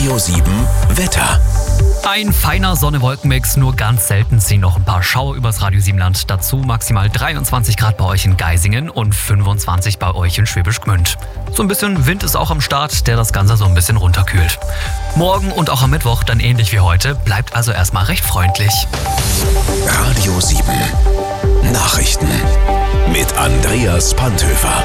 Radio 7 Wetter. Ein feiner Sonne-Wolken-Mix, nur ganz selten ziehen noch ein paar Schauer übers Radio 7 Land. Dazu maximal 23 Grad bei euch in Geisingen und 25 bei euch in Schwäbisch Gmünd. So ein bisschen Wind ist auch am Start, der das Ganze so ein bisschen runterkühlt. Morgen und auch am Mittwoch dann ähnlich wie heute, bleibt also erstmal recht freundlich. Radio 7 Nachrichten mit Andreas Panthöfer.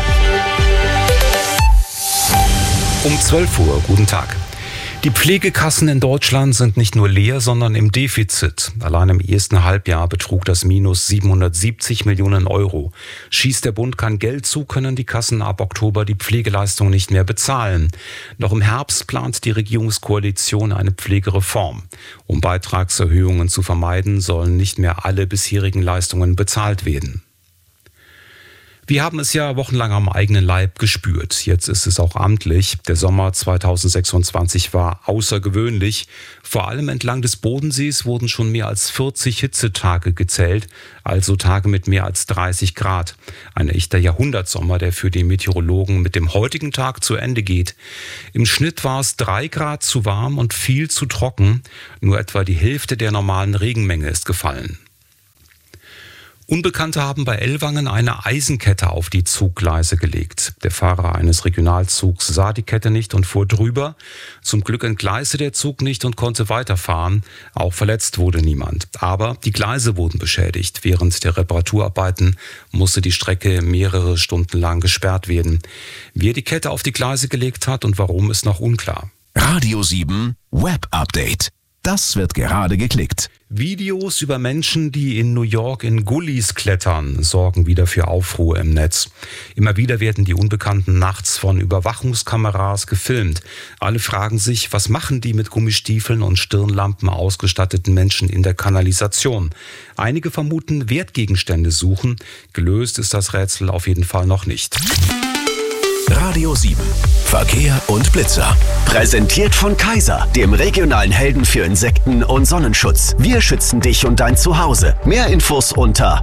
Um 12 Uhr, guten Tag. Die Pflegekassen in Deutschland sind nicht nur leer, sondern im Defizit. Allein im ersten Halbjahr betrug das Minus 770 Millionen Euro. Schießt der Bund kein Geld zu, können die Kassen ab Oktober die Pflegeleistung nicht mehr bezahlen. Noch im Herbst plant die Regierungskoalition eine Pflegereform. Um Beitragserhöhungen zu vermeiden, sollen nicht mehr alle bisherigen Leistungen bezahlt werden. Wir haben es ja wochenlang am eigenen Leib gespürt. Jetzt ist es auch amtlich. Der Sommer 2026 war außergewöhnlich. Vor allem entlang des Bodensees wurden schon mehr als 40 Hitzetage gezählt, also Tage mit mehr als 30 Grad. Ein echter Jahrhundertsommer, der für die Meteorologen mit dem heutigen Tag zu Ende geht. Im Schnitt war es 3 Grad zu warm und viel zu trocken. Nur etwa die Hälfte der normalen Regenmenge ist gefallen. Unbekannte haben bei Ellwangen eine Eisenkette auf die Zuggleise gelegt. Der Fahrer eines Regionalzugs sah die Kette nicht und fuhr drüber. Zum Glück entgleiste der Zug nicht und konnte weiterfahren. Auch verletzt wurde niemand. Aber die Gleise wurden beschädigt. Während der Reparaturarbeiten musste die Strecke mehrere Stunden lang gesperrt werden. Wer die Kette auf die Gleise gelegt hat und warum, ist noch unklar. Radio 7 Web Update. Das wird gerade geklickt. Videos über Menschen, die in New York in Gullis klettern, sorgen wieder für Aufruhr im Netz. Immer wieder werden die Unbekannten nachts von Überwachungskameras gefilmt. Alle fragen sich, was machen die mit Gummistiefeln und Stirnlampen ausgestatteten Menschen in der Kanalisation? Einige vermuten Wertgegenstände suchen. Gelöst ist das Rätsel auf jeden Fall noch nicht. Radio 7 Verkehr und Blitzer. Präsentiert von Kaiser, dem regionalen Helden für Insekten und Sonnenschutz. Wir schützen dich und dein Zuhause. Mehr Infos unter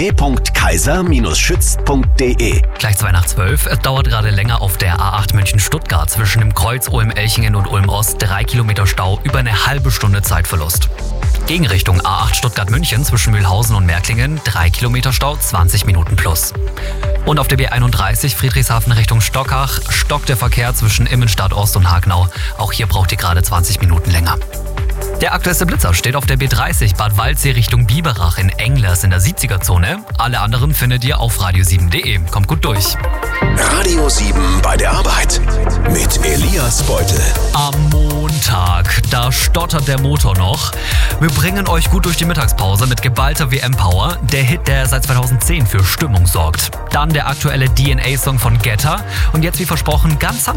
www.kaiser-schützt.de. Gleich 2:12. Es dauert gerade länger auf der A8 München-Stuttgart zwischen dem Kreuz Ulm-Elchingen und Ulm-Ost. 3 Kilometer Stau, über eine halbe Stunde Zeitverlust. Gegenrichtung A8 Stuttgart-München zwischen Mühlhausen und Märklingen. 3 Kilometer Stau, 20 Minuten plus. Und auf der B31 Friedrichshafen Richtung Stockach stockt der Verkehr zwischen Immenstadt Ost und Hagenau. Auch hier braucht ihr gerade 20 Minuten länger. Der aktuellste Blitzer steht auf der B30 Bad Waldsee Richtung Biberach in Englers in der 70er-Zone. Alle anderen findet ihr auf radio7.de. Kommt gut durch. Radio 7 bei der Arbeit mit Elias Beutel. Am Montag, da stottert der Motor noch. Wir bringen euch gut durch die Mittagspause mit geballter WM-Power. Der Hit, der seit 2010 für Stimmung sorgt. Dann der aktuelle DNA-Song von Getter. Und jetzt wie versprochen ganz